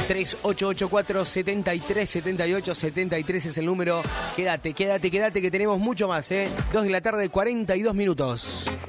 3884 73 78 73 es el número. Quédate que tenemos mucho más, 2 de la tarde, 42 minutos.